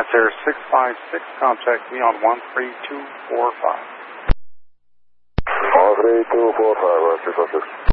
Air 656, contact me on 13245. 13245, Roger,